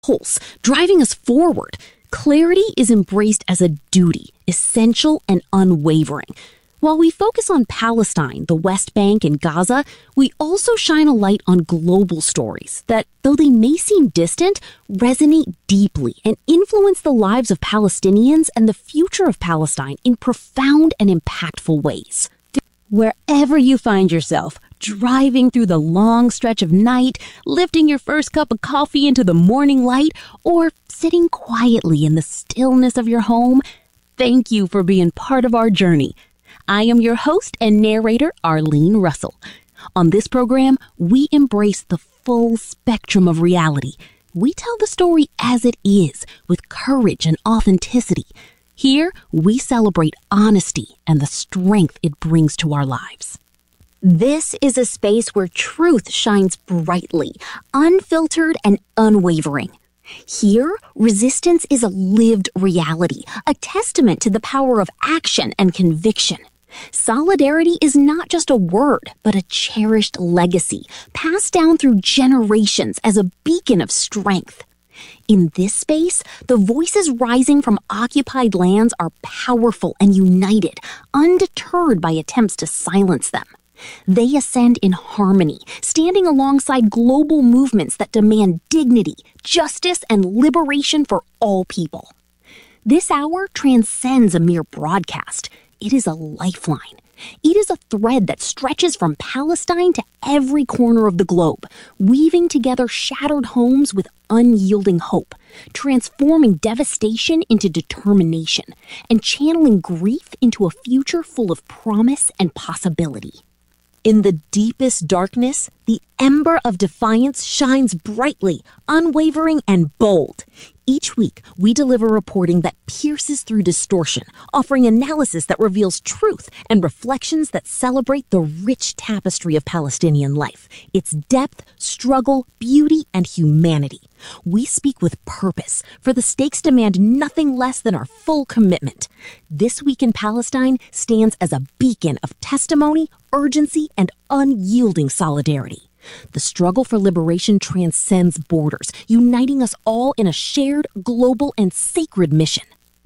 pulse, driving us forward. Clarity is embraced as a duty, essential and unwavering. While we focus on Palestine, the West Bank, and Gaza, we also shine a light on global stories that, though they may seem distant, resonate deeply and influence the lives of Palestinians and the future of Palestine in profound and impactful ways. Wherever you find yourself, driving through the long stretch of night, lifting your first cup of coffee into the morning light, or sitting quietly in the stillness of your home, thank you for being part of our journey. I am your host and narrator, Arlene Russell. On this program, we embrace the full spectrum of reality. We tell the story as it is, with courage and authenticity. Here, we celebrate honesty and the strength it brings to our lives. This is a space where truth shines brightly, unfiltered and unwavering. Here, resistance is a lived reality, a testament to the power of action and conviction. Solidarity is not just a word, but a cherished legacy, passed down through generations as a beacon of strength. In this space, the voices rising from occupied lands are powerful and united, undeterred by attempts to silence them. They ascend in harmony, standing alongside global movements that demand dignity, justice, and liberation for all people. This hour transcends a mere broadcast. It is a lifeline. It is a thread that stretches from Palestine to every corner of the globe, weaving together shattered homes with unyielding hope, transforming devastation into determination, and channeling grief into a future full of promise and possibility. In the deepest darkness, the ember of defiance shines brightly, unwavering, and bold. Each week, we deliver reporting that pierces through distortion, offering analysis that reveals truth and reflections that celebrate the rich tapestry of Palestinian life, its depth, struggle, beauty, and humanity. We speak with purpose, for the stakes demand nothing less than our full commitment. This Week in Palestine stands as a beacon of testimony, urgency, and unyielding solidarity. The struggle for liberation transcends borders, uniting us all in a shared, global, and sacred mission.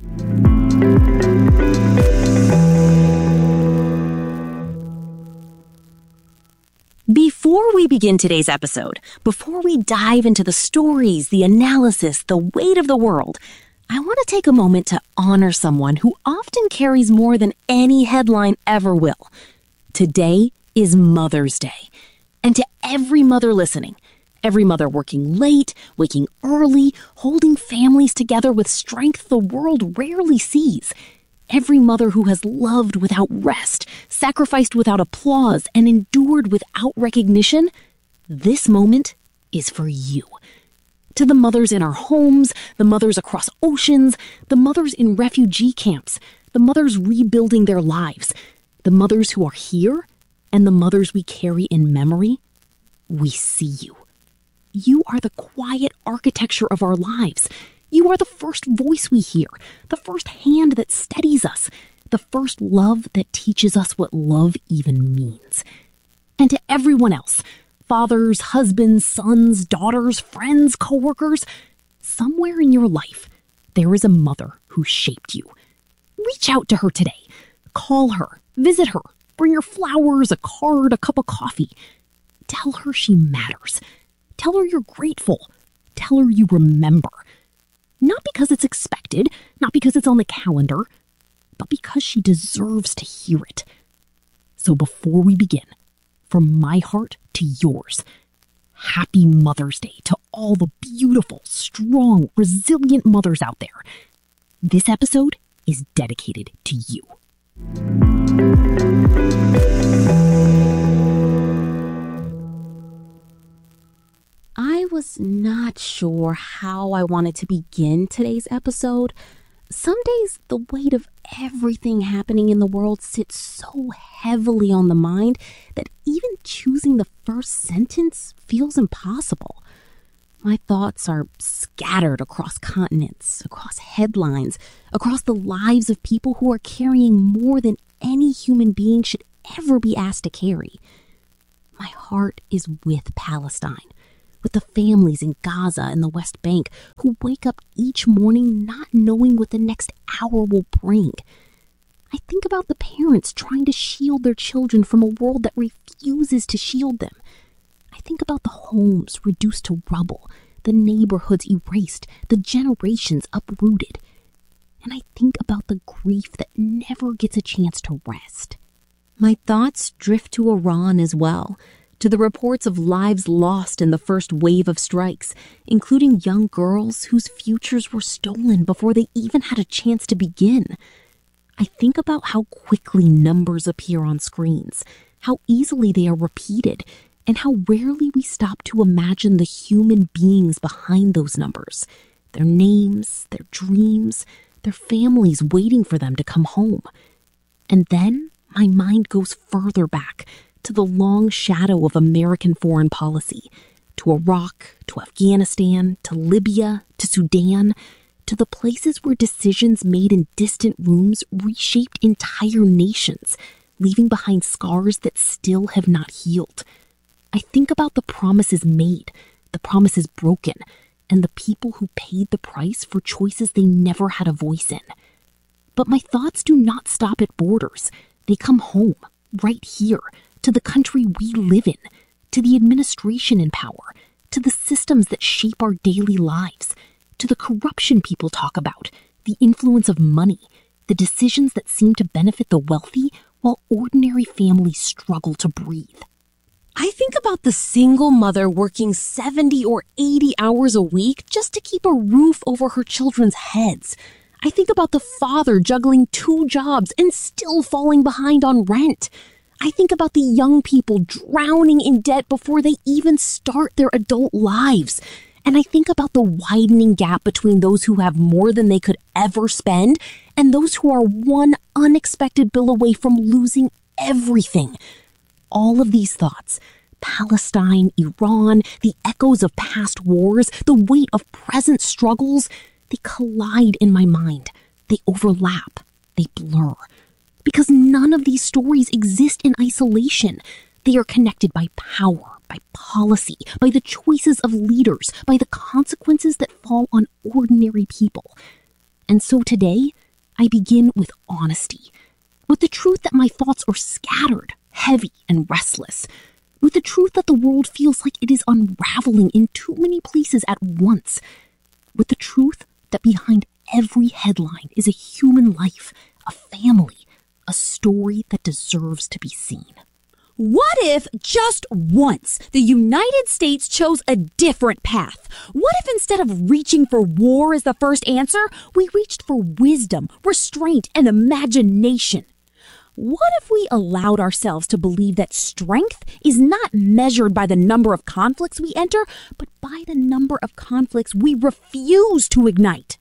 Before we begin today's episode, before we dive into the stories, the analysis, the weight of the world, I want to take a moment to honor someone who often carries more than any headline ever will. Today is Mother's Day. And to every mother listening, every mother working late, waking early, holding families together with strength the world rarely sees, every mother who has loved without rest, sacrificed without applause, and endured without recognition, this moment is for you. To the mothers in our homes, the mothers across oceans, the mothers in refugee camps, the mothers rebuilding their lives, the mothers who are here, and the mothers we carry in memory, we see you. You are the quiet architecture of our lives. You are the first voice we hear, the first hand that steadies us, the first love that teaches us what love even means. And to everyone else, fathers, husbands, sons, daughters, friends, coworkers, somewhere in your life, there is a mother who shaped you. Reach out to her today. Call her, visit her, bring her flowers, a card, a cup of coffee. Tell her she matters. Tell her you're grateful. Tell her you remember. Not because it's expected, not because it's on the calendar, but because she deserves to hear it. So before we begin, from my heart to yours, happy Mother's Day to all the beautiful, strong, resilient mothers out there. This episode is dedicated to you. I was not sure how I wanted to begin today's episode. Some days, the weight of everything happening in the world sits so heavily on the mind that even choosing the first sentence feels impossible. My thoughts are scattered across continents, across headlines, across the lives of people who are carrying more than any human being should ever be asked to carry. My heart is with Palestine, with the families in Gaza and the West Bank who wake up each morning not knowing what the next hour will bring. I think about the parents trying to shield their children from a world that refuses to shield them. I think about the homes reduced to rubble, the neighborhoods erased, the generations uprooted. And I think about the grief that never gets a chance to rest. My thoughts drift to Iran as well, to the reports of lives lost in the first wave of strikes, including young girls whose futures were stolen before they even had a chance to begin. I think about how quickly numbers appear on screens, how easily they are repeated, and how rarely we stop to imagine the human beings behind those numbers, their names, their dreams, their families waiting for them to come home. And then my mind goes further back to the long shadow of American foreign policy, to Iraq, to Afghanistan, to Libya, to Sudan, to the places where decisions made in distant rooms reshaped entire nations, leaving behind scars that still have not healed. I think about the promises made, the promises broken, and the people who paid the price for choices they never had a voice in. But my thoughts do not stop at borders. They come home, right here, to the country we live in, to the administration in power, to the systems that shape our daily lives, to the corruption people talk about, the influence of money, the decisions that seem to benefit the wealthy while ordinary families struggle to breathe. I think about the single mother working 70 or 80 hours a week just to keep a roof over her children's heads. I think about the father juggling 2 jobs and still falling behind on rent. I think about the young people drowning in debt before they even start their adult lives. And I think about the widening gap between those who have more than they could ever spend and those who are one unexpected bill away from losing everything. All of these thoughts, Palestine, Iran, the echoes of past wars, the weight of present struggles, they collide in my mind. They overlap. They blur. Because none of these stories exist in isolation. They are connected by power, by policy, by the choices of leaders, by the consequences that fall on ordinary people. And so today, I begin with honesty, with the truth that my thoughts are scattered, heavy, and restless, with the truth that the world feels like it is unraveling in too many places at once, with the truth that behind every headline is a human life, a family, a story that deserves to be seen. What if, just once, the United States chose a different path? What if instead of reaching for war as the first answer, we reached for wisdom, restraint, and imagination? What if we allowed ourselves to believe that strength is not measured by the number of conflicts we enter, but by the number of conflicts we refuse to ignite?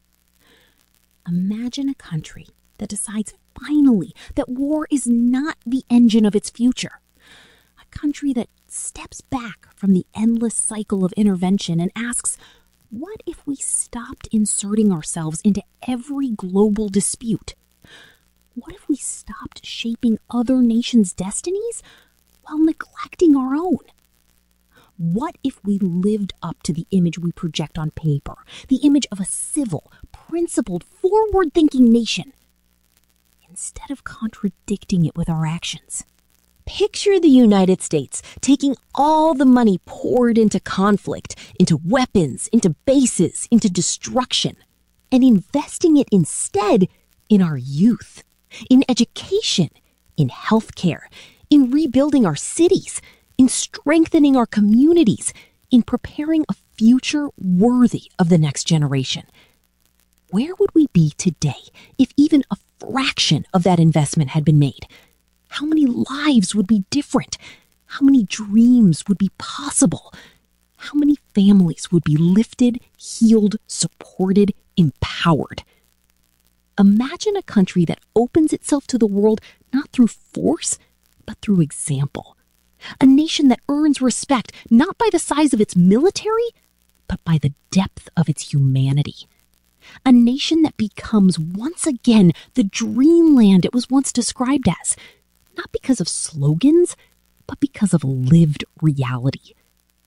Imagine a country that decides finally that war is not the engine of its future. A country that steps back from the endless cycle of intervention and asks, what if we stopped inserting ourselves into every global dispute? What if we stopped shaping other nations' destinies while neglecting our own? What if we lived up to the image we project on paper, the image of a civil, principled, forward-thinking nation, instead of contradicting it with our actions? Picture the United States taking all the money poured into conflict, into weapons, into bases, into destruction, and investing it instead in our youth, in education, in healthcare, in rebuilding our cities, in strengthening our communities, in preparing a future worthy of the next generation. Where would we be today if even a fraction of that investment had been made? How many lives would be different? How many dreams would be possible? How many families would be lifted, healed, supported, empowered? Imagine a country that opens itself to the world not through force, but through example. A nation that earns respect not by the size of its military, but by the depth of its humanity. A nation that becomes once again the dreamland it was once described as, not because of slogans, but because of lived reality.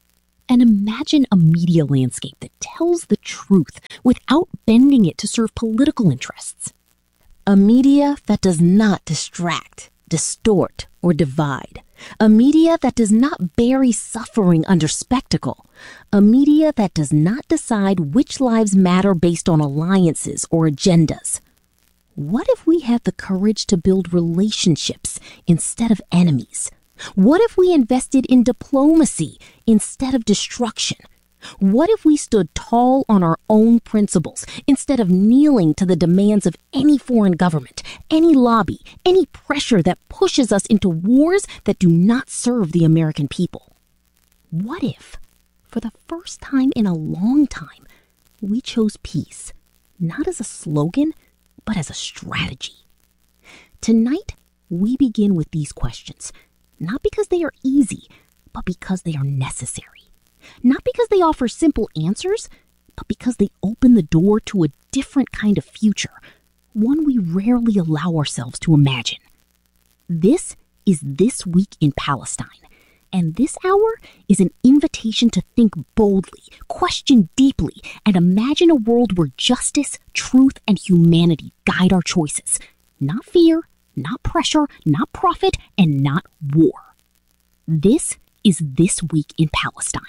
And imagine a media landscape that tells the truth without bending it to serve political interests. A media that does not distract, distort, or divide. A media that does not bury suffering under spectacle. A media that does not decide which lives matter based on alliances or agendas. What if we had the courage to build relationships instead of enemies? What if we invested in diplomacy instead of destruction? What if we stood tall on our own principles instead of kneeling to the demands of any foreign government, any lobby, any pressure that pushes us into wars that do not serve the American people? What if, for the first time in a long time, we chose peace, not as a slogan, but as a strategy? Tonight, we begin with these questions, not because they are easy, but because they are necessary. Not because they offer simple answers, but because they open the door to a different kind of future, one we rarely allow ourselves to imagine. This is This Week in Palestine, and this hour is an invitation to think boldly, question deeply, and imagine a world where justice, truth, and humanity guide our choices. Not fear, not pressure, not profit, and not war. This is This Week in Palestine.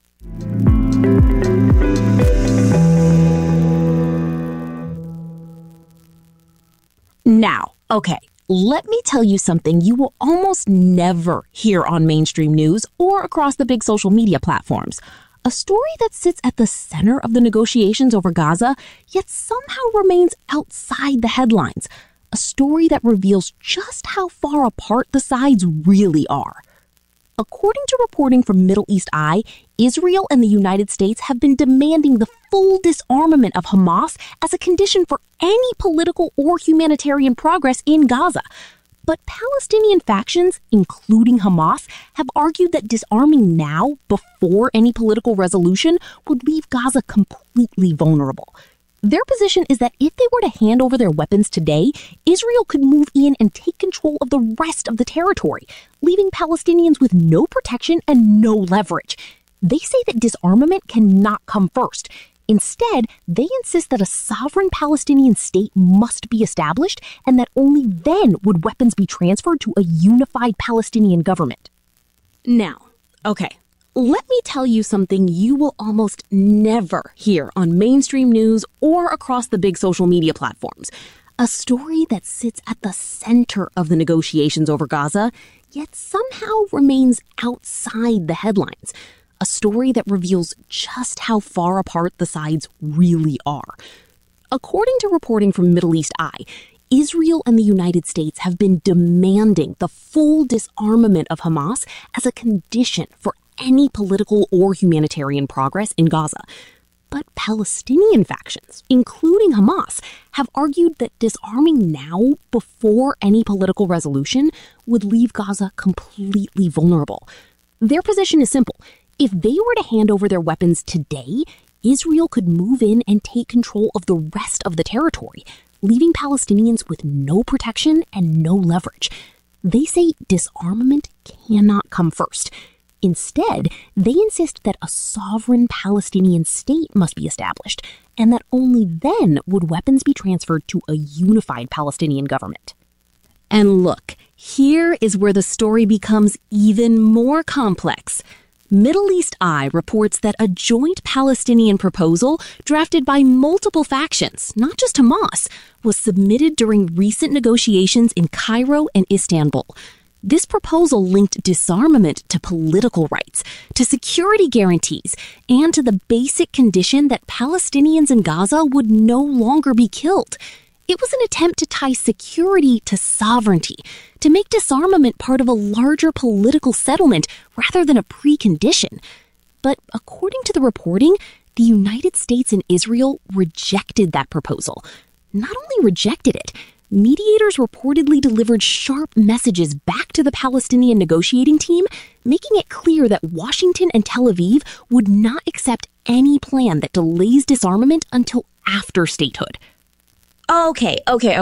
Now, okay, let me tell you something you will almost never hear on mainstream news or across the big social media platforms. A story that sits at the center of the negotiations over Gaza, yet somehow remains outside the headlines. A story that reveals just how far apart the sides really are. According to reporting from Middle East Eye, Israel and the United States have been demanding the full disarmament of Hamas as a condition for any political or humanitarian progress in Gaza. But Palestinian factions, including Hamas, have argued that disarming now, before any political resolution, would leave Gaza completely vulnerable. Their position is that if they were to hand over their weapons today, Israel could move in and take control of the rest of the territory, leaving Palestinians with no protection and no leverage. They say that disarmament cannot come first. Instead, they insist that a sovereign Palestinian state must be established and that only then would weapons be transferred to a unified Palestinian government. Now, okay. Let me tell you something you will almost never hear on mainstream news or across the big social media platforms. A story that sits at the center of the negotiations over Gaza, yet somehow remains outside the headlines. A story that reveals just how far apart the sides really are. According to reporting from Middle East Eye, Israel and the United States have been demanding the full disarmament of Hamas as a condition for any political or humanitarian progress in Gaza. But Palestinian factions, including Hamas, have argued that disarming now, before any political resolution, would leave Gaza completely vulnerable. Their position is simple. If they were to hand over their weapons today, Israel could move in and take control of the rest of the territory, leaving Palestinians with no protection and no leverage. They say disarmament cannot come first. Instead, they insist that a sovereign Palestinian state must be established, and that only then would weapons be transferred to a unified Palestinian government. And look, here is where the story becomes even more complex. Middle East Eye reports that a joint Palestinian proposal drafted by multiple factions, not just Hamas, was submitted during recent negotiations in Cairo and Istanbul. This proposal linked disarmament to political rights, to security guarantees, and to the basic condition that Palestinians in Gaza would no longer be killed. It was an attempt to tie security to sovereignty, to make disarmament part of a larger political settlement rather than a precondition. But according to the reporting, the United States and Israel rejected that proposal. Not only rejected it, mediators reportedly delivered sharp messages back to the Palestinian negotiating team, making it clear that Washington and Tel Aviv would not accept any plan that delays disarmament until after statehood. Okay.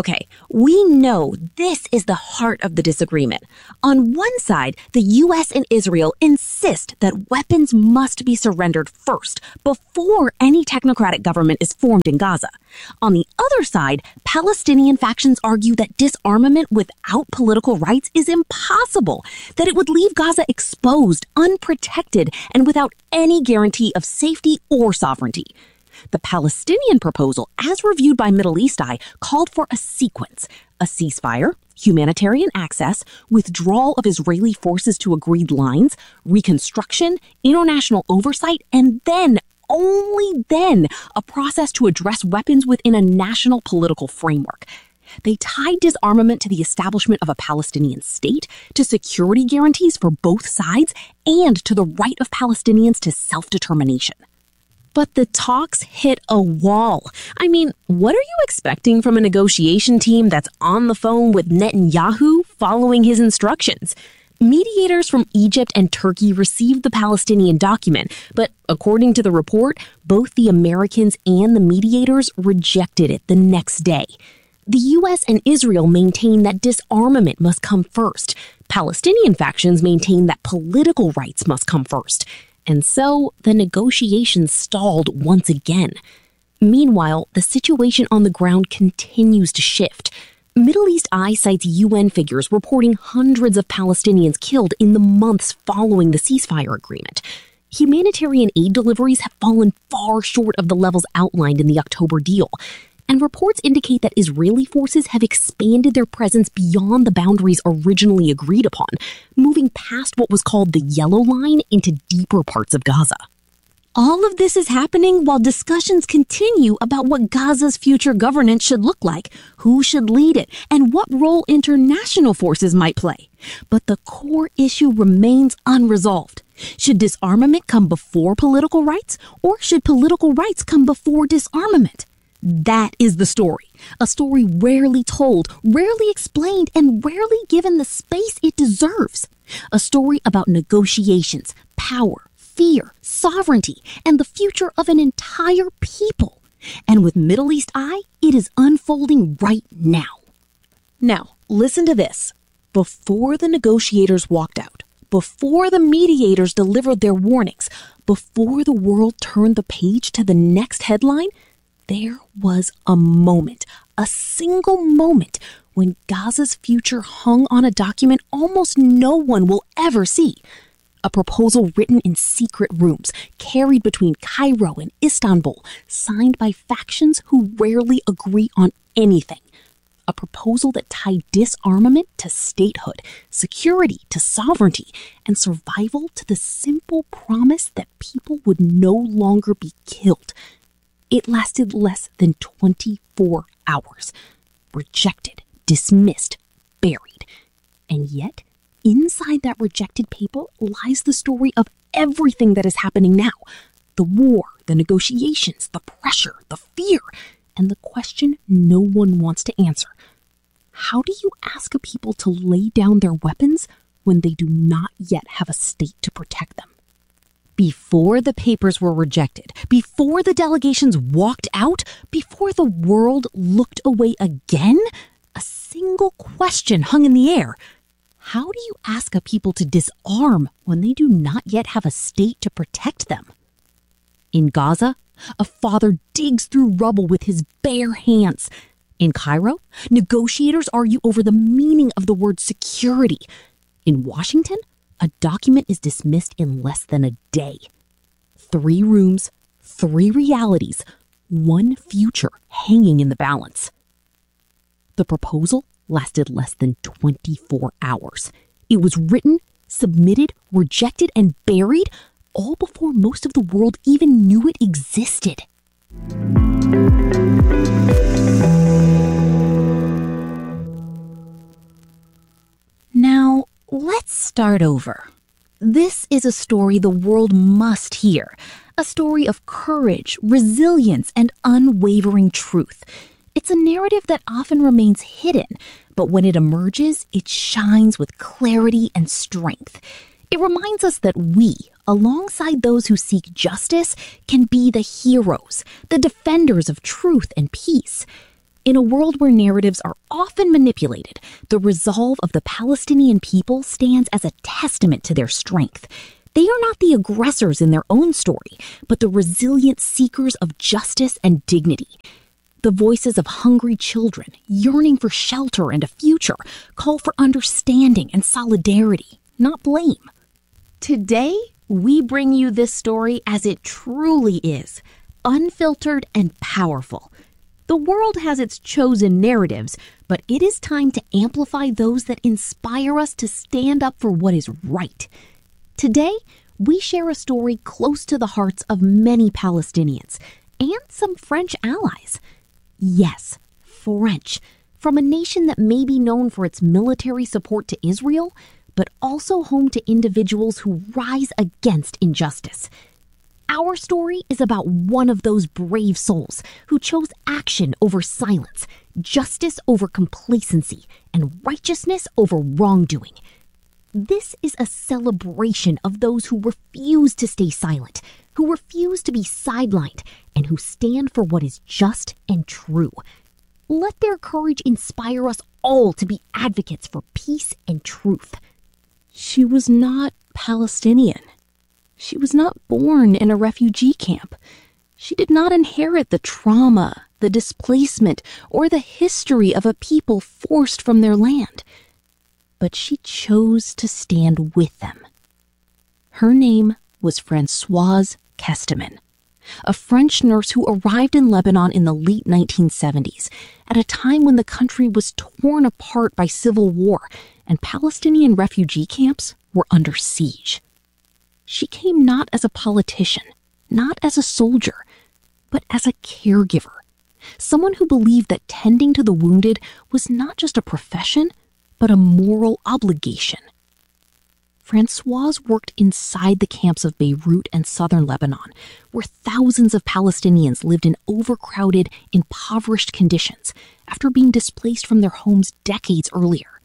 We know this is the heart of the disagreement. On one side, the U.S. and Israel insist that weapons must be surrendered first before any technocratic government is formed in Gaza. On the other side, Palestinian factions argue that disarmament without political rights is impossible, that it would leave Gaza exposed, unprotected, and without any guarantee of safety or sovereignty. The Palestinian proposal, as reviewed by Middle East Eye, called for a sequence: a ceasefire, humanitarian access, withdrawal of Israeli forces to agreed lines, reconstruction, international oversight, and then, only then, a process to address weapons within a national political framework. They tied disarmament to the establishment of a Palestinian state, to security guarantees for both sides, and to the right of Palestinians to self-determination. But the talks hit a wall. I mean, what are you expecting from a negotiation team that's on the phone with Netanyahu following his instructions? Mediators from Egypt and Turkey received the Palestinian document, but according to the report, both the Americans and the mediators rejected it the next day. The U.S. and Israel maintain that disarmament must come first. Palestinian factions maintain that political rights must come first. And so the negotiations stalled once again. Meanwhile, the situation on the ground continues to shift. Middle East Eye cites UN figures reporting hundreds of Palestinians killed in the months following the ceasefire agreement. Humanitarian aid deliveries have fallen far short of the levels outlined in the October deal. And reports indicate that Israeli forces have expanded their presence beyond the boundaries originally agreed upon, moving past what was called the Yellow Line into deeper parts of Gaza. All of this is happening while discussions continue about what Gaza's future governance should look like, who should lead it, and what role international forces might play. But the core issue remains unresolved. Should disarmament come before political rights, or should political rights come before disarmament? That is the story. A story rarely told, rarely explained, and rarely given the space it deserves. A story about negotiations, power, fear, sovereignty, and the future of an entire people. And with Middle East Eye, it is unfolding right now. Now, listen to this. Before the negotiators walked out, before the mediators delivered their warnings, before the world turned the page to the next headline, there was a moment, a single moment, when Gaza's future hung on a document almost no one will ever see. A proposal written in secret rooms, carried between Cairo and Istanbul, signed by factions who rarely agree on anything. A proposal that tied disarmament to statehood, security to sovereignty, and survival to the simple promise that people would no longer be killed. It lasted less than 24 hours. Rejected, dismissed, buried. And yet, inside that rejected paper lies the story of everything that is happening now. The war, the negotiations, the pressure, the fear, and the question no one wants to answer. How do you ask a people to lay down their weapons when they do not yet have a state to protect them? Before the papers were rejected, before the delegations walked out, before the world looked away again, a single question hung in the air. How do you ask a people to disarm when they do not yet have a state to protect them? In Gaza, a father digs through rubble with his bare hands. In Cairo, negotiators argue over the meaning of the word security. In Washington, a document is dismissed in less than a day. 3 rooms, 3 realities, 1 future hanging in the balance. The proposal lasted less than 24 hours. It was written, submitted, rejected, and buried, all before most of the world even knew it existed. Now, let's start over. This is a story the world must hear. A story of courage, resilience, and unwavering truth. It's a narrative that often remains hidden, but when it emerges, it shines with clarity and strength. It reminds us that we, alongside those who seek justice, can be the heroes, the defenders of truth and peace. In a world where narratives are often manipulated, the resolve of the Palestinian people stands as a testament to their strength. They are not the aggressors in their own story, but the resilient seekers of justice and dignity. The voices of hungry children, yearning for shelter and a future, call for understanding and solidarity, not blame. Today, we bring you this story as it truly is, unfiltered and powerful. The world has its chosen narratives, but it is time to amplify those that inspire us to stand up for what is right. Today, we share a story close to the hearts of many Palestinians and some French allies. Yes, French, from a nation that may be known for its military support to Israel, but also home to individuals who rise against injustice. Our story is about one of those brave souls who chose action over silence, justice over complacency, and righteousness over wrongdoing. This is a celebration of those who refuse to stay silent, who refuse to be sidelined, and who stand for what is just and true. Let their courage inspire us all to be advocates for peace and truth. She was not Palestinian. She was not born in a refugee camp. She did not inherit the trauma, the displacement, or the history of a people forced from their land. But she chose to stand with them. Her name was Françoise Kesteman, a French nurse who arrived in Lebanon in the late 1970s, at a time when the country was torn apart by civil war and Palestinian refugee camps were under siege. She came not as a politician, not as a soldier, but as a caregiver, someone who believed that tending to the wounded was not just a profession, but a moral obligation. Françoise worked inside the camps of Beirut and southern Lebanon, where thousands of Palestinians lived in overcrowded, impoverished conditions after being displaced from their homes decades earlier.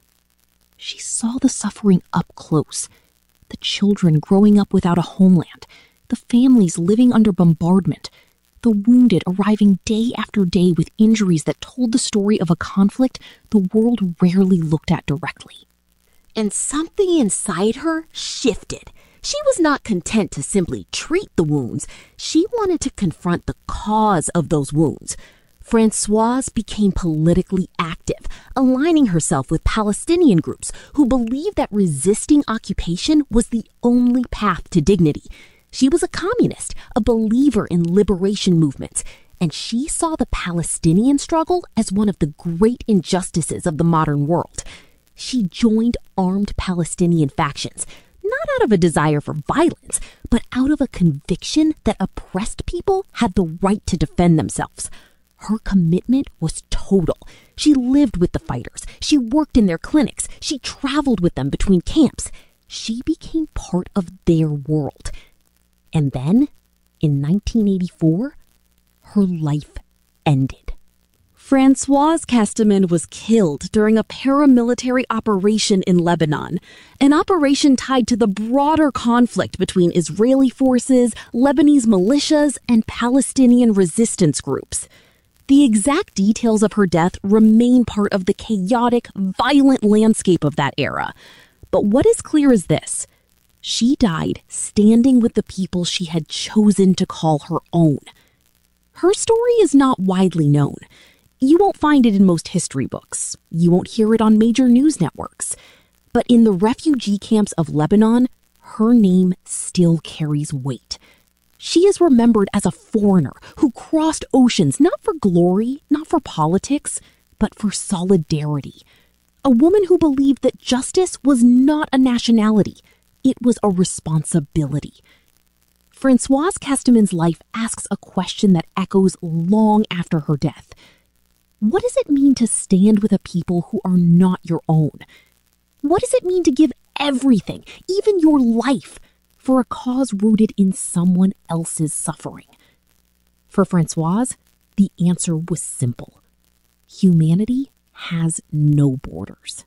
She saw the suffering up close, the children growing up without a homeland, the families living under bombardment, the wounded arriving day after day with injuries that told the story of a conflict the world rarely looked at directly. And something inside her shifted. She was not content to simply treat the wounds. She wanted to confront the cause of those wounds. Françoise became politically active, aligning herself with Palestinian groups who believed that resisting occupation was the only path to dignity. She was a communist, a believer in liberation movements, and she saw the Palestinian struggle as one of the great injustices of the modern world. She joined armed Palestinian factions, not out of a desire for violence, but out of a conviction that oppressed people had the right to defend themselves. Her commitment was total. She lived with the fighters. She worked in their clinics. She traveled with them between camps. She became part of their world. And then, in 1984, her life ended. Françoise Kesteman was killed during a paramilitary operation in Lebanon, an operation tied to the broader conflict between Israeli forces, Lebanese militias, and Palestinian resistance groups. The exact details of her death remain part of the chaotic, violent landscape of that era. But what is clear is this: she died standing with the people she had chosen to call her own. Her story is not widely known. You won't find it in most history books. You won't hear it on major news networks. But in the refugee camps of Lebanon, her name still carries weight. She is remembered as a foreigner who crossed oceans not for glory, not for politics, but for solidarity. A woman who believed that justice was not a nationality, it was a responsibility. Françoise Kesteman's life asks a question that echoes long after her death. What does it mean to stand with a people who are not your own? What does it mean to give everything, even your life, for a cause rooted in someone else's suffering? For Françoise, the answer was simple. Humanity has no borders.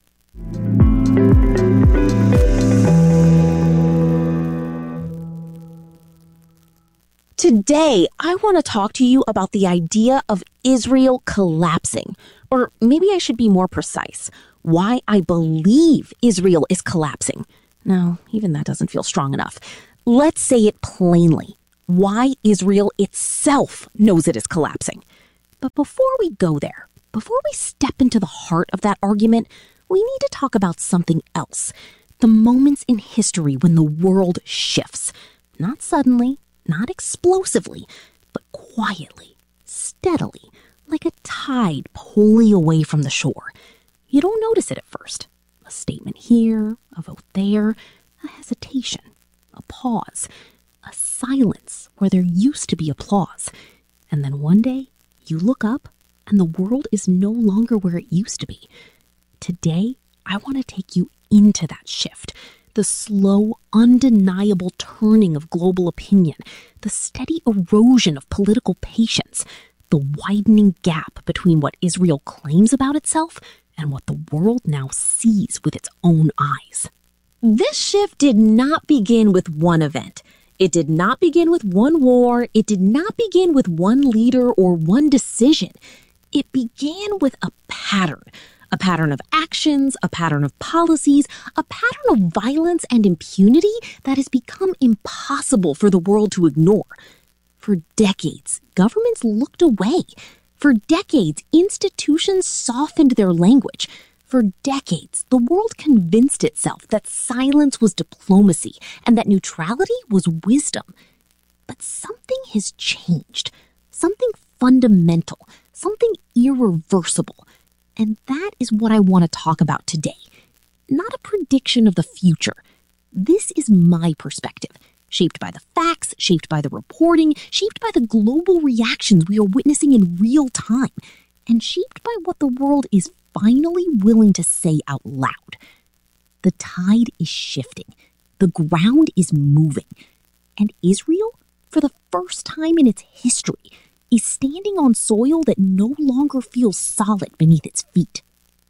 Today, I want to talk to you about the idea of Israel collapsing. Or maybe I should be more precise, why I believe Israel is collapsing. No, even that doesn't feel strong enough. Let's say it plainly, why Israel itself knows it is collapsing. But before we go there, before we step into the heart of that argument, we need to talk about something else. The moments in history when the world shifts. Not suddenly, not explosively, but quietly, steadily, like a tide pulling away from the shore. You don't notice it at first. A statement here, a vote there, a hesitation, a pause, a silence where there used to be applause. And then one day, you look up and the world is no longer where it used to be. Today, I want to take you into that shift. The slow, undeniable turning of global opinion, the steady erosion of political patience, the widening gap between what Israel claims about itself and what the world now sees with its own eyes. This shift did not begin with one event. It did not begin with one war. It did not begin with one leader or one decision. It began with a pattern of actions, a pattern of policies, a pattern of violence and impunity that has become impossible for the world to ignore. For decades, governments looked away. For decades, institutions softened their language. For decades, the world convinced itself that silence was diplomacy and that neutrality was wisdom. But something has changed. Something fundamental, something irreversible. And that is what I want to talk about today. Not a prediction of the future. This is my perspective, shaped by the facts, shaped by the reporting, shaped by the global reactions we are witnessing in real time, and shaped by what the world is finally willing to say out loud. The tide is shifting. The ground is moving. And Israel, for the first time in its history, is standing on soil that no longer feels solid beneath its feet.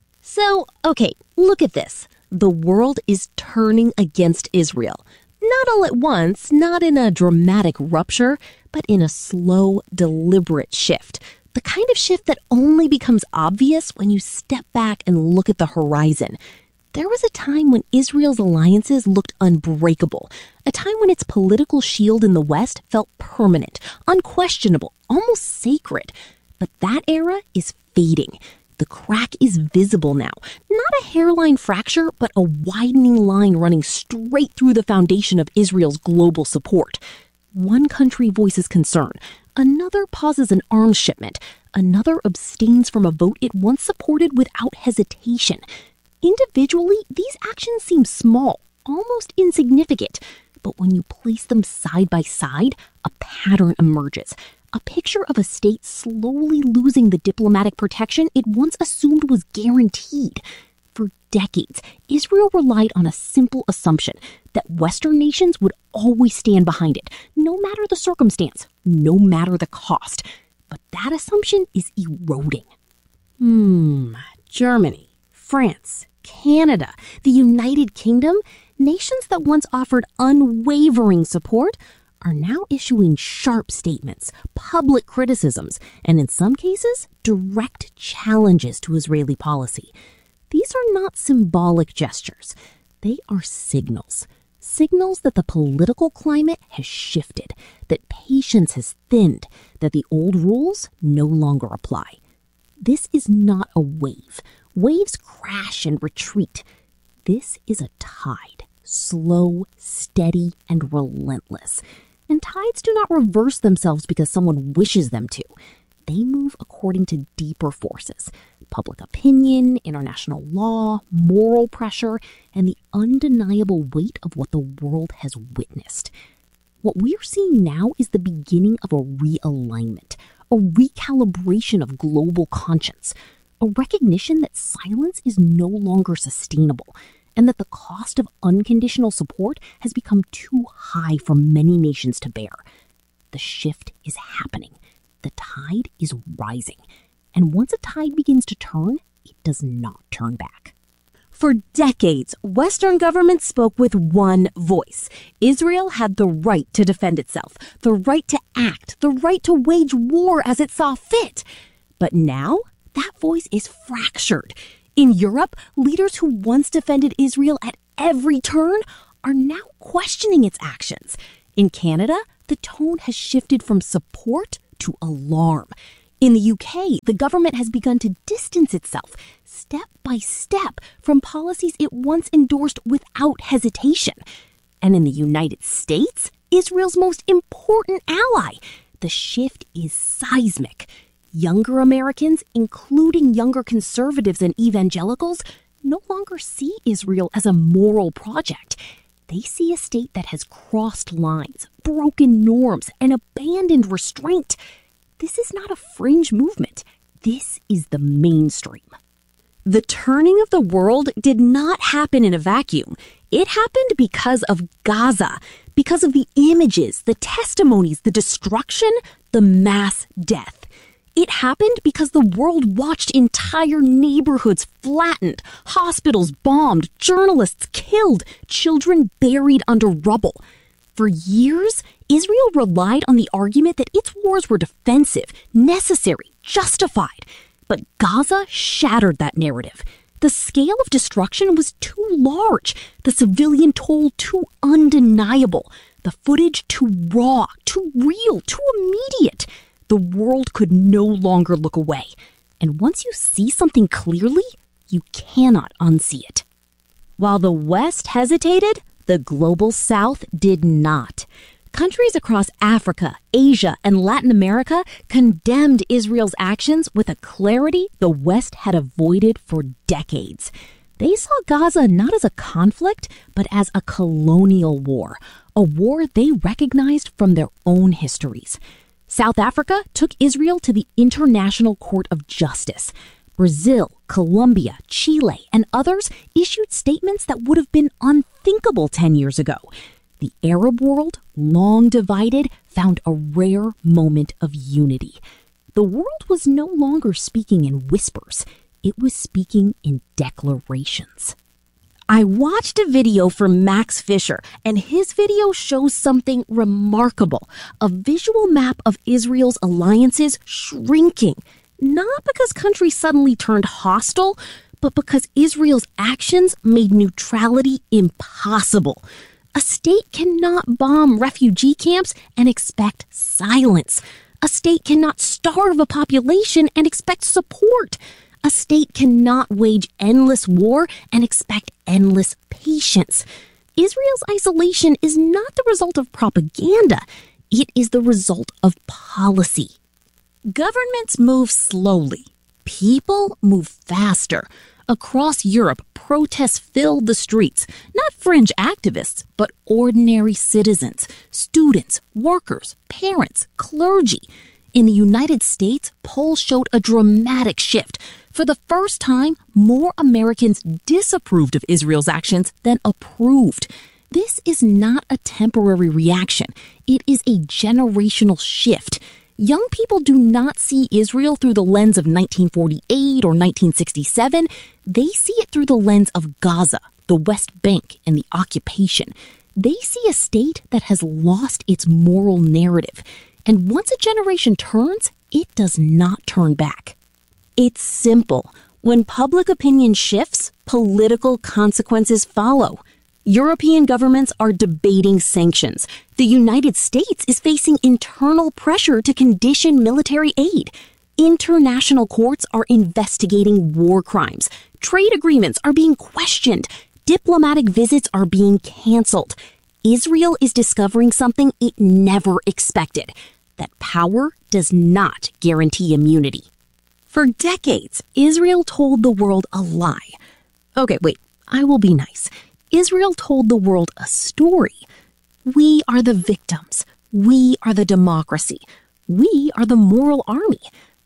So, okay, look at this. The world is turning against Israel. Not all at once, not in a dramatic rupture, but in a slow, deliberate shift. The kind of shift that only becomes obvious when you step back and look at the horizon. There was a time when Israel's alliances looked unbreakable, a time when its political shield in the West felt permanent, unquestionable, almost sacred. But that era is fading. The crack is visible now. Not a hairline fracture, but a widening line running straight through the foundation of Israel's global support. One country voices concern. Another pauses an arms shipment. Another abstains from a vote it once supported without hesitation. Individually, these actions seem small, almost insignificant. But when you place them side by side, a pattern emerges. A picture of a state slowly losing the diplomatic protection it once assumed was guaranteed. For decades, Israel relied on a simple assumption that Western nations would always stand behind it, no matter the circumstance, no matter the cost. But that assumption is eroding. Germany, France, Canada, the United Kingdom, nations that once offered unwavering support are now issuing sharp statements, public criticisms, and in some cases, direct challenges to Israeli policy. These are not symbolic gestures. They are signals. Signals that the political climate has shifted, that patience has thinned, that the old rules no longer apply. This is not a wave. Waves crash and retreat. This is a tide, slow, steady, and relentless. And tides do not reverse themselves because someone wishes them to. They move according to deeper forces: public opinion, international law, moral pressure, and the undeniable weight of what the world has witnessed. What we're seeing now is the beginning of a realignment, a recalibration of global conscience, a recognition that silence is no longer sustainable, and that the cost of unconditional support has become too high for many nations to bear. The shift is happening. The tide is rising. And once a tide begins to turn, it does not turn back. For decades, Western governments spoke with one voice. Israel had the right to defend itself, the right to act, the right to wage war as it saw fit. But now, that voice is fractured. In Europe, leaders who once defended Israel at every turn are now questioning its actions. In Canada, the tone has shifted from support to alarm. In the UK, the government has begun to distance itself, step by step, from policies it once endorsed without hesitation. And in the United States, Israel's most important ally, the shift is seismic. Younger Americans, including younger conservatives and evangelicals, no longer see Israel as a moral project. They see a state that has crossed lines, broken norms, and abandoned restraint. This is not a fringe movement. This is the mainstream. The turning of the world did not happen in a vacuum. It happened because of Gaza, because of the images, the testimonies, the destruction, the mass death. It happened because the world watched entire neighborhoods flattened, hospitals bombed, journalists killed, children buried under rubble. For years, Israel relied on the argument that its wars were defensive, necessary, justified. But Gaza shattered that narrative. The scale of destruction was too large, the civilian toll too undeniable, the footage too raw, too real, too immediate. The world could no longer look away. And once you see something clearly, you cannot unsee it. While the West hesitated, the global South did not. Countries across Africa, Asia, and Latin America condemned Israel's actions with a clarity the West had avoided for decades. They saw Gaza not as a conflict, but as a colonial war, a war they recognized from their own histories. South Africa took Israel to the International Court of Justice. Brazil, Colombia, Chile, and others issued statements that would have been unthinkable 10 years ago. The Arab world, long divided, found a rare moment of unity. The world was no longer speaking in whispers. It was speaking in declarations. I watched a video from Max Fisher, and his video shows something remarkable. A visual map of Israel's alliances shrinking. Not because countries suddenly turned hostile, but because Israel's actions made neutrality impossible. A state cannot bomb refugee camps and expect silence. A state cannot starve a population and expect support. A state cannot wage endless war and expect endless patience. Israel's isolation is not the result of propaganda. It is the result of policy. Governments move slowly. People move faster. Across Europe, protests filled the streets. Not fringe activists, but ordinary citizens, students, workers, parents, clergy. In the United States, polls showed a dramatic shift. For the first time, more Americans disapproved of Israel's actions than approved. This is not a temporary reaction. It is a generational shift. Young people do not see Israel through the lens of 1948 or 1967. They see it through the lens of Gaza, the West Bank, and the occupation. They see a state that has lost its moral narrative. And once a generation turns, it does not turn back. It's simple. When public opinion shifts, political consequences follow. European governments are debating sanctions. The United States is facing internal pressure to condition military aid. International courts are investigating war crimes. Trade agreements are being questioned. Diplomatic visits are being canceled. Israel is discovering something it never expected: that power does not guarantee immunity. For decades, Israel told the world a lie. Okay, wait, I will be nice. Israel told the world a story. We are the victims. We are the democracy. We are the moral army.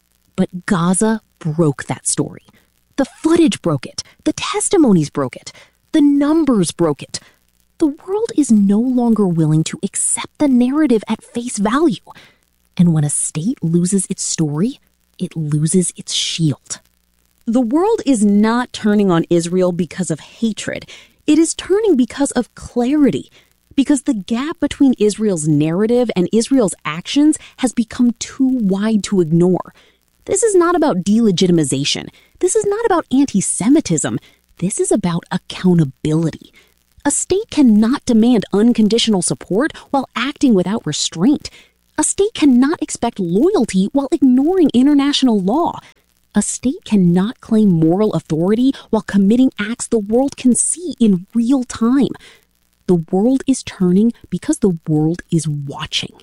But Gaza broke that story. The footage broke it. The testimonies broke it. The numbers broke it. The world is no longer willing to accept the narrative at face value. And when a state loses its story, it loses its shield. The world is not turning on Israel because of hatred. It is turning because of clarity. Because the gap between Israel's narrative and Israel's actions has become too wide to ignore. This is not about delegitimization. This is not about anti-Semitism. This is about accountability. A state cannot demand unconditional support while acting without restraint. A state cannot expect loyalty while ignoring international law. A state cannot claim moral authority while committing acts the world can see in real time. The world is turning because the world is watching.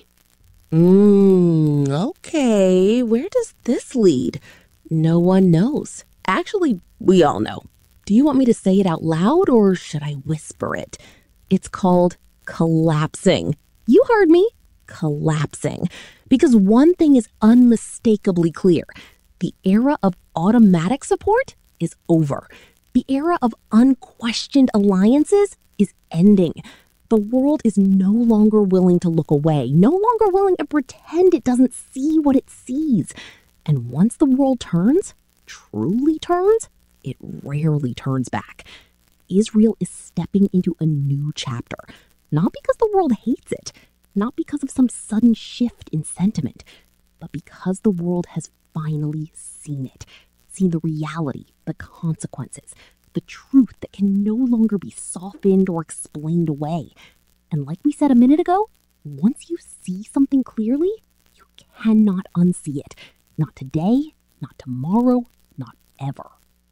Okay, where does this lead? No one knows. Actually, we all know. Do you want me to say it out loud or should I whisper it? It's called collapsing. You heard me. Collapsing. Because one thing is unmistakably clear. The era of automatic support is over. The era of unquestioned alliances is ending. The world is no longer willing to look away, no longer willing to pretend it doesn't see what it sees. And once the world turns, truly turns, it rarely turns back. Israel is stepping into a new chapter, not because the world hates it, not because of some sudden shift in sentiment, but because the world has finally seen it, seen the reality, the consequences, the truth that can no longer be softened or explained away. And like we said a minute ago, once you see something clearly, you cannot unsee it. Not today, not tomorrow, not ever.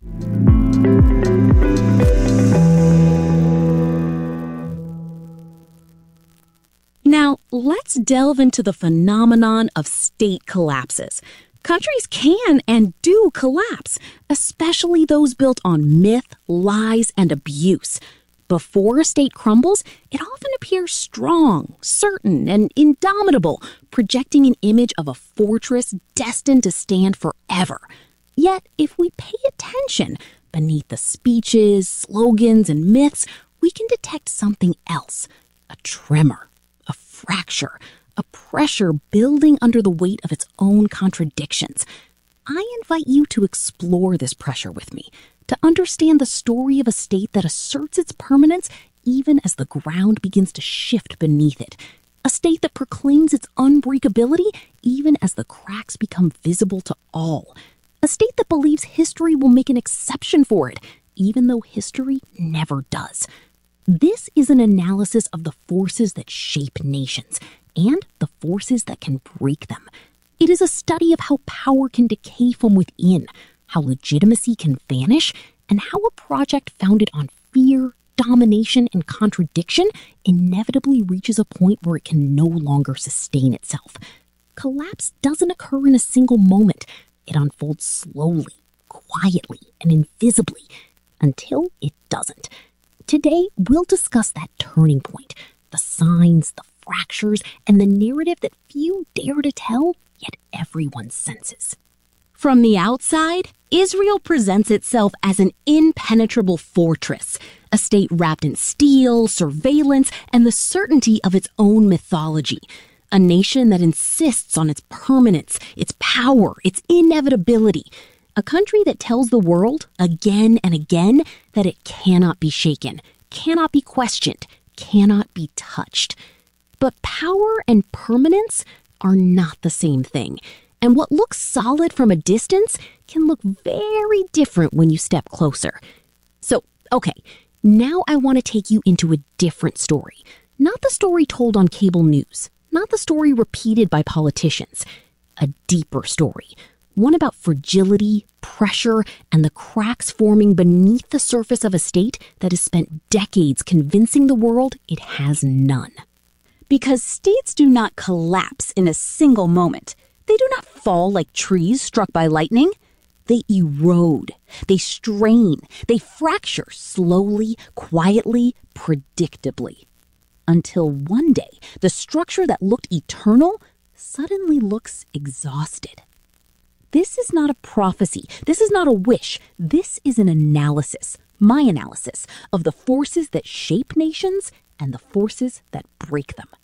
Now, let's delve into the phenomenon of state collapses. Countries can and do collapse, especially those built on myth, lies, and abuse. Before a state crumbles, it often appears strong, certain, and indomitable, projecting an image of a fortress destined to stand forever. Yet, if we pay attention, beneath the speeches, slogans, and myths, we can detect something else. A tremor, a fracture, a pressure building under the weight of its own contradictions. I invite you to explore this pressure with me, to understand the story of a state that asserts its permanence even as the ground begins to shift beneath it. A state that proclaims its unbreakability even as the cracks become visible to all. A state that believes history will make an exception for it, even though history never does. This is an analysis of the forces that shape nations and the forces that can break them. It is a study of how power can decay from within, how legitimacy can vanish, and how a project founded on fear, domination, and contradiction inevitably reaches a point where it can no longer sustain itself. Collapse doesn't occur in a single moment. It unfolds slowly, quietly, and invisibly, until it doesn't. Today, we'll discuss that turning point, the signs, the fractures, and the narrative that few dare to tell, yet everyone senses. From the outside, Israel presents itself as an impenetrable fortress, a state wrapped in steel, surveillance, and the certainty of its own mythology. A nation that insists on its permanence, its power, its inevitability. A country that tells the world, again and again, that it cannot be shaken, cannot be questioned, cannot be touched. But power and permanence are not the same thing. And what looks solid from a distance can look very different when you step closer. So, okay, now I want to take you into a different story. Not the story told on cable news, not the story repeated by politicians. A deeper story. One about fragility, pressure, and the cracks forming beneath the surface of a state that has spent decades convincing the world it has none. Because states do not collapse in a single moment. They do not fall like trees struck by lightning. They erode, they strain, they fracture slowly, quietly, predictably. Until one day, the structure that looked eternal suddenly looks exhausted. This is not a prophecy. This is not a wish. This is an analysis, my analysis, of the forces that shape nations and the forces that break them.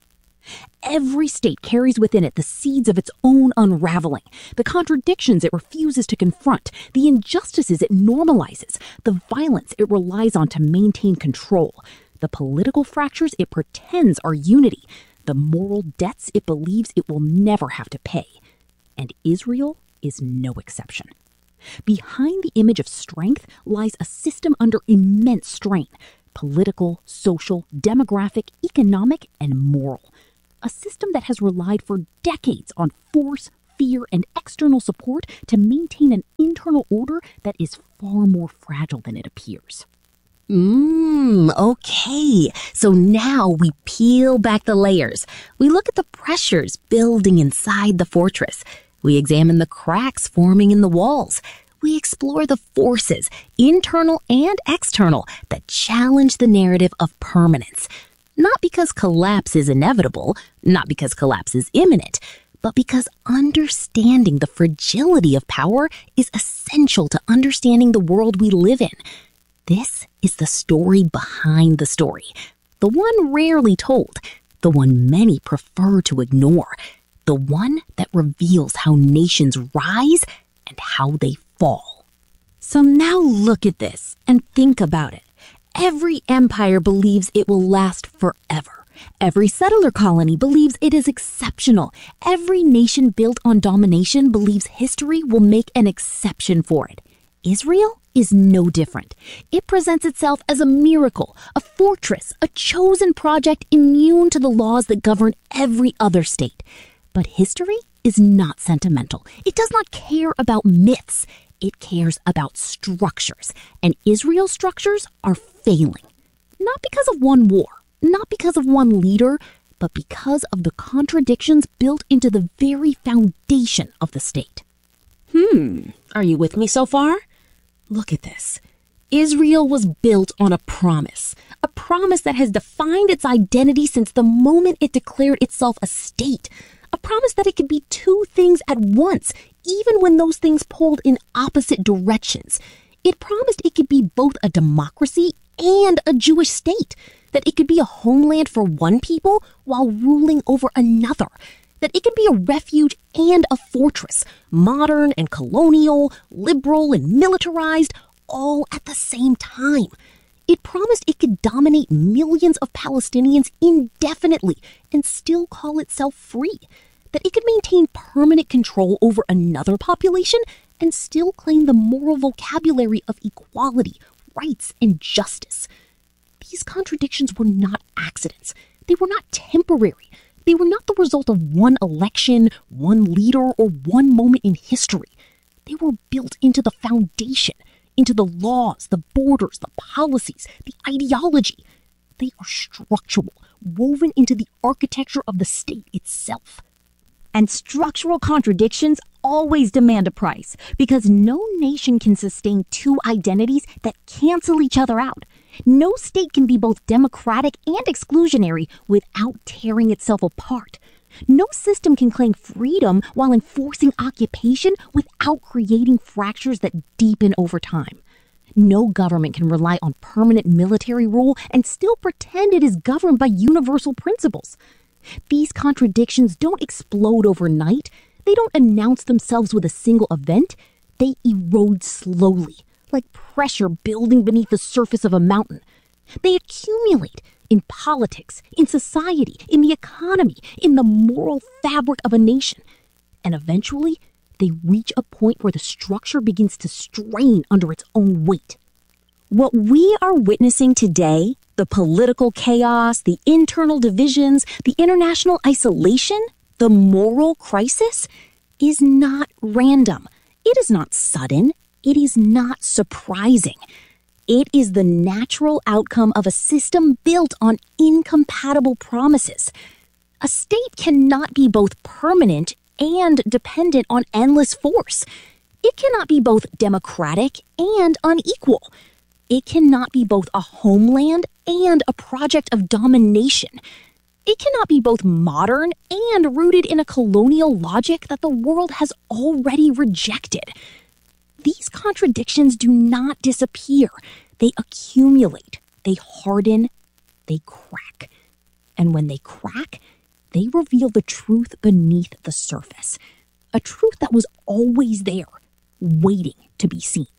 Every state carries within it the seeds of its own unraveling, the contradictions it refuses to confront, the injustices it normalizes, the violence it relies on to maintain control, the political fractures it pretends are unity, the moral debts it believes it will never have to pay. And Israel is no exception. Behind the image of strength lies a system under immense strain: political, social, demographic, economic, and moral. A system that has relied for decades on force, fear, and external support to maintain an internal order that is far more fragile than it appears. Okay. So now we peel back the layers. We look at the pressures building inside the fortress. We examine the cracks forming in the walls. We explore the forces, internal and external, that challenge the narrative of permanence. Not because collapse is inevitable, not because collapse is imminent, but because understanding the fragility of power is essential to understanding the world we live in. This is the story behind the story, the one rarely told, the one many prefer to ignore, the one that reveals how nations rise and how they fall. So now look at this and think about it. Every empire believes it will last forever. Every settler colony believes it is exceptional. Every nation built on domination believes history will make an exception for it. Israel is no different. It presents itself as a miracle, a fortress, a chosen project immune to the laws that govern every other state. But history is not sentimental. It does not care about myths. It cares about structures. And Israel's structures are failing. Not because of one war, not because of one leader, but because of the contradictions built into the very foundation of the state. Are you with me so far? Look at this. Israel was built on a promise that has defined its identity since the moment it declared itself a state, a promise that it could be two things at once, even when those things pulled in opposite directions. It promised it could be both a democracy and a Jewish state, that it could be a homeland for one people while ruling over another, that it could be a refuge and a fortress, modern and colonial, liberal and militarized, all at the same time. It promised it could dominate millions of Palestinians indefinitely and still call itself free, that it could maintain permanent control over another population and still claim the moral vocabulary of equality, rights, and justice. These contradictions were not accidents. They were not temporary. They were not the result of one election, one leader, or one moment in history. They were built into the foundation, into the laws, the borders, the policies, the ideology. They are structural, woven into the architecture of the state itself. And structural contradictions always demand a price, because no nation can sustain two identities that cancel each other out. No state can be both democratic and exclusionary without tearing itself apart. No system can claim freedom while enforcing occupation without creating fractures that deepen over time. No government can rely on permanent military rule and still pretend it is governed by universal principles. These contradictions don't explode overnight. They don't announce themselves with a single event. They erode slowly, like pressure building beneath the surface of a mountain. They accumulate in politics, in society, in the economy, in the moral fabric of a nation. And eventually, they reach a point where the structure begins to strain under its own weight. What we are witnessing today, the political chaos, the internal divisions, the international isolation, the moral crisis, is not random. It is not sudden. It is not surprising. It is the natural outcome of a system built on incompatible promises. A state cannot be both permanent and dependent on endless force. It cannot be both democratic and unequal. It cannot be both a homeland and a project of domination. It cannot be both modern and rooted in a colonial logic that the world has already rejected. These contradictions do not disappear. They accumulate, they harden, they crack. And when they crack, they reveal the truth beneath the surface, a truth that was always there, waiting to be seen.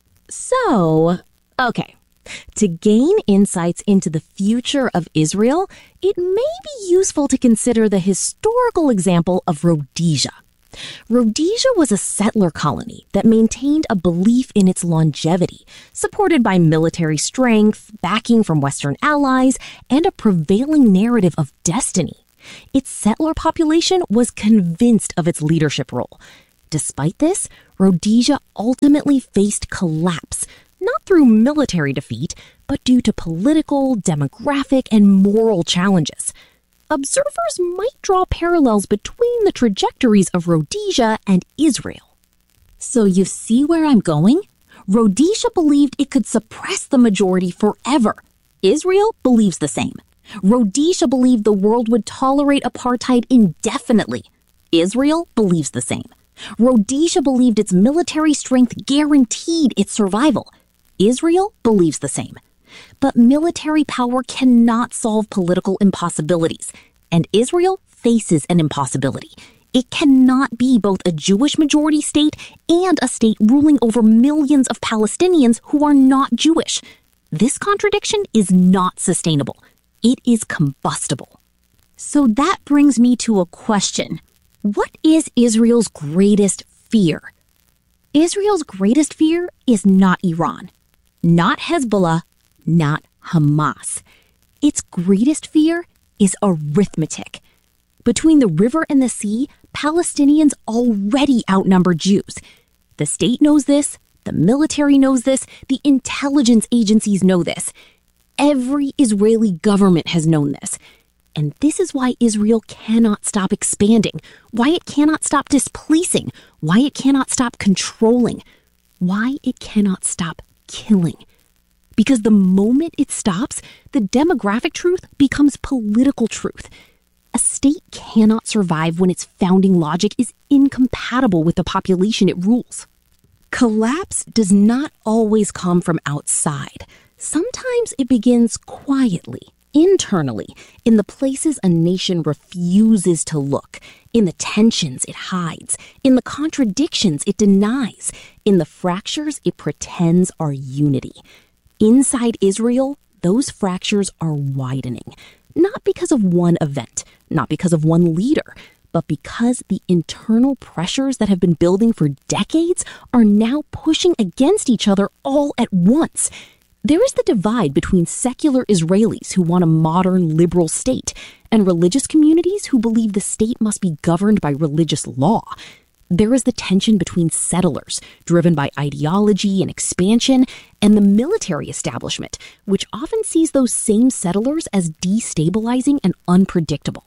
So, okay, to gain insights into the future of Israel, it may be useful to consider the historical example of Rhodesia. Rhodesia was a settler colony that maintained a belief in its longevity, supported by military strength, backing from Western allies, and a prevailing narrative of destiny. Its settler population was convinced of its leadership role. Despite this, Rhodesia ultimately faced collapse, not through military defeat, but due to political, demographic, and moral challenges. Observers might draw parallels between the trajectories of Rhodesia and Israel. So you see where I'm going? Rhodesia believed it could suppress the majority forever. Israel believes the same. Rhodesia believed the world would tolerate apartheid indefinitely. Israel believes the same. Rhodesia believed its military strength guaranteed its survival. Israel believes the same. But military power cannot solve political impossibilities, and Israel faces an impossibility. It cannot be both a Jewish majority state and a state ruling over millions of Palestinians who are not Jewish. This contradiction is not sustainable. It is combustible. So that brings me to a question. What is Israel's greatest fear? Israel's greatest fear is not Iran, not Hezbollah, not Hamas. Its greatest fear is arithmetic. Between the river and the sea, Palestinians already outnumber Jews. The state knows this, the military knows this, the intelligence agencies know this. Every Israeli government has known this. And this is why Israel cannot stop expanding, why it cannot stop displacing, why it cannot stop controlling, why it cannot stop killing. Because the moment it stops, the demographic truth becomes political truth. A state cannot survive when its founding logic is incompatible with the population it rules. Collapse does not always come from outside. Sometimes it begins quietly, internally, in the places a nation refuses to look, in the tensions it hides, in the contradictions it denies, in the fractures it pretends are unity. Inside Israel, those fractures are widening, not because of one event, not because of one leader, but because the internal pressures that have been building for decades are now pushing against each other all at once. There is the divide between secular Israelis who want a modern liberal state and religious communities who believe the state must be governed by religious law. There is the tension between settlers, driven by ideology and expansion, and the military establishment, which often sees those same settlers as destabilizing and unpredictable.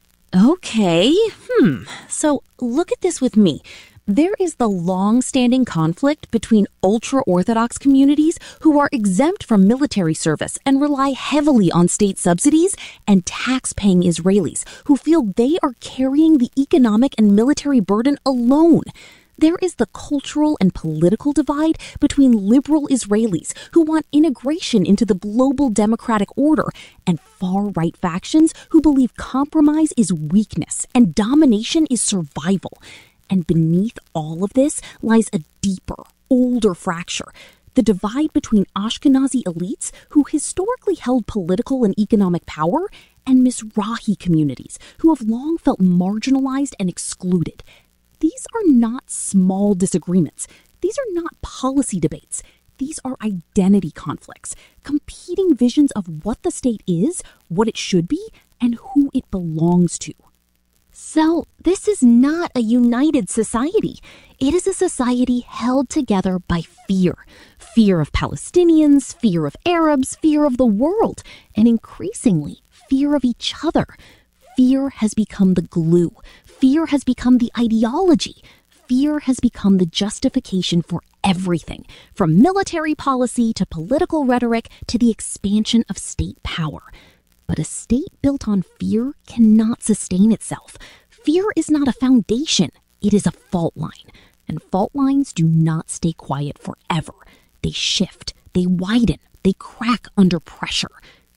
Okay, so look at this with me. There is the long-standing conflict between ultra-Orthodox communities who are exempt from military service and rely heavily on state subsidies, and tax-paying Israelis who feel they are carrying the economic and military burden alone. There is the cultural and political divide between liberal Israelis who want integration into the global democratic order and far-right factions who believe compromise is weakness and domination is survival. And beneath all of this lies a deeper, older fracture, the divide between Ashkenazi elites who historically held political and economic power and Mizrahi communities who have long felt marginalized and excluded. These are not small disagreements. These are not policy debates. These are identity conflicts, competing visions of what the state is, what it should be, and who it belongs to. So, this is not a united society. It is a society held together by fear. Fear of Palestinians, fear of Arabs, fear of the world, and increasingly, fear of each other. Fear has become the glue. Fear has become the ideology. Fear has become the justification for everything, from military policy to political rhetoric to the expansion of state power. But a state built on fear cannot sustain itself. Fear is not a foundation, it is a fault line. And fault lines do not stay quiet forever. They shift, they widen, they crack under pressure.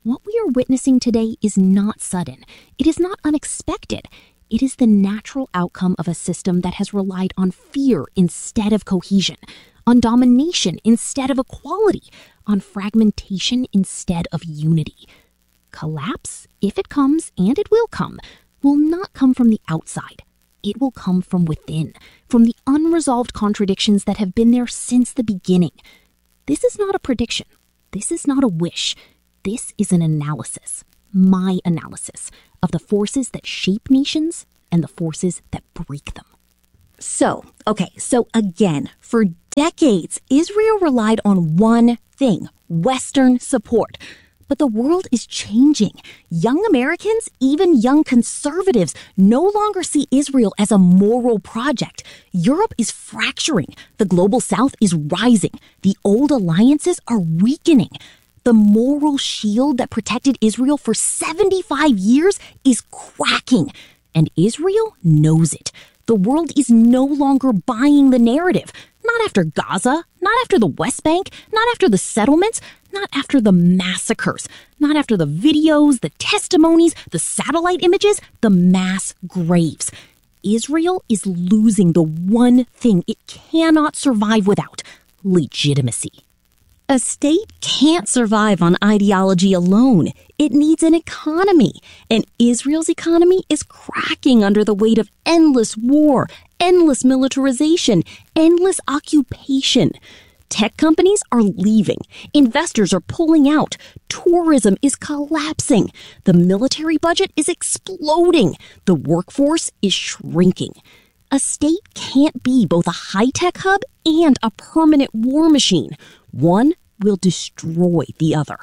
What we are witnessing today is not sudden. It is not unexpected. It is the natural outcome of a system that has relied on fear instead of cohesion, on domination instead of equality, on fragmentation instead of unity. Collapse, if it comes, and it will not come from the outside. It will come from within, from the unresolved contradictions that have been there since the beginning. This is not a prediction. This is not a wish. This is an analysis, my analysis, of the forces that shape nations and the forces that break them. So again, for decades, Israel relied on one thing, Western support. But the world is changing. Young Americans, even young conservatives, no longer see Israel as a moral project. Europe is fracturing. The global south is rising. The old alliances are weakening. The moral shield that protected Israel for 75 years is cracking. And Israel knows it. The world is no longer buying the narrative. Not after Gaza, not after the West Bank, not after the settlements, not after the massacres, not after the videos, the testimonies, the satellite images, the mass graves. Israel is losing the one thing it cannot survive without: legitimacy. A state can't survive on ideology alone. It needs an economy. And Israel's economy is cracking under the weight of endless war, endless militarization, endless occupation. Tech companies are leaving. Investors are pulling out. Tourism is collapsing. The military budget is exploding. The workforce is shrinking. A state can't be both a high-tech hub and a permanent war machine. One will destroy the other.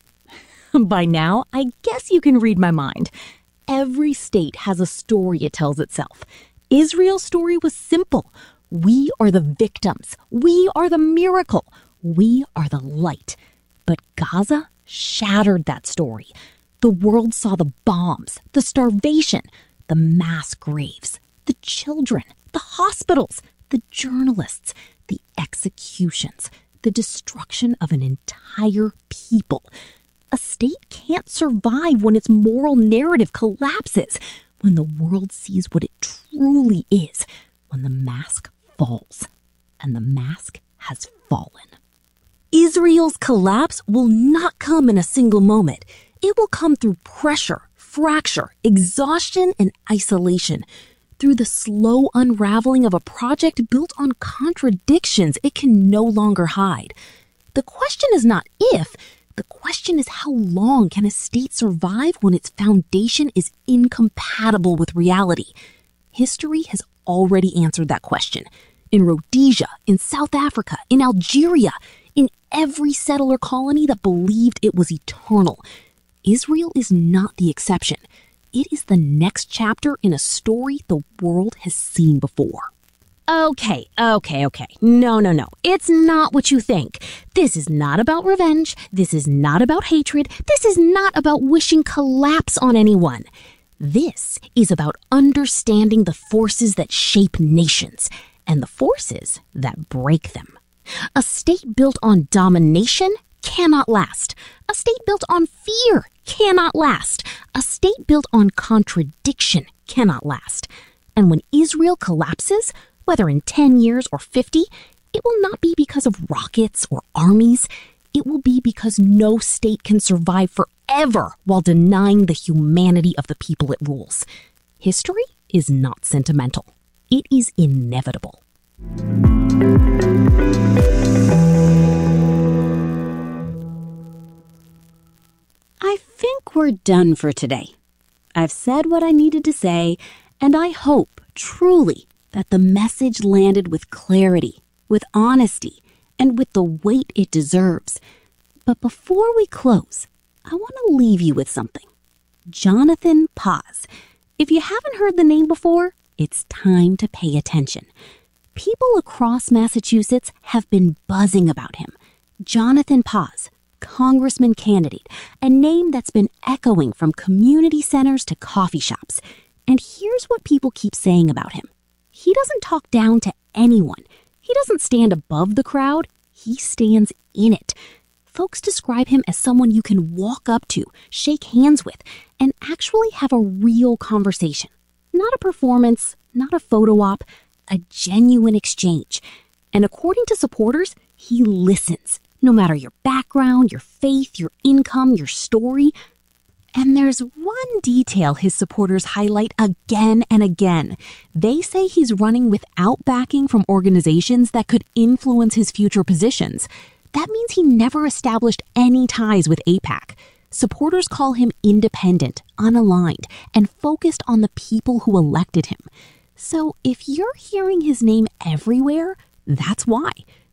By now, I guess you can read my mind. Every state has a story it tells itself. Israel's story was simple. We are the victims. We are the miracle. We are the light. But Gaza shattered that story. The world saw the bombs, the starvation, the mass graves, the children, the hospitals, the journalists, the executions, the destruction of an entire people. A state can't survive when its moral narrative collapses, when the world sees what it truly is, when the mask falls. And the mask has fallen. Israel's collapse will not come in a single moment. It will come through pressure, fracture, exhaustion, and isolation. Through the slow unraveling of a project built on contradictions it can no longer hide. The question is not if, the question is how long can a state survive when its foundation is incompatible with reality? History has already answered that question. In Rhodesia, in South Africa, in Algeria, in every settler colony that believed it was eternal. Israel is not the exception. It is the next chapter in a story the world has seen before. Okay. No. It's not what you think. This is not about revenge. This is not about hatred. This is not about wishing collapse on anyone. This is about understanding the forces that shape nations and the forces that break them. A state built on domination cannot last. A state built on fear cannot last. A state built on contradiction cannot last. And when Israel collapses, whether in 10 years or 50, it will not be because of rockets or armies. It will be because no state can survive forever while denying the humanity of the people it rules. History is not sentimental. It is inevitable. I think we're done for today. I've said what I needed to say, and I hope, truly, that the message landed with clarity, with honesty, and with the weight it deserves. But before we close, I want to leave you with something. Jonathan Paz. If you haven't heard the name before, it's time to pay attention. People across Massachusetts have been buzzing about him. Jonathan Paz, congressman candidate, a name that's been echoing from community centers to coffee shops. And here's what people keep saying about him. He doesn't talk down to anyone. He doesn't stand above the crowd. He stands in it. folks describe him as someone you can walk up to, shake hands with, and actually have a real conversation. Not a performance, not a photo op, a genuine exchange. And according to supporters, he listens, no matter your background, your faith, your income, your story. And there's one detail his supporters highlight again and again. They say he's running without backing from organizations that could influence his future positions. That means he never established any ties with AIPAC. Supporters call him independent, unaligned, and focused on the people who elected him. So if you're hearing his name everywhere, that's why.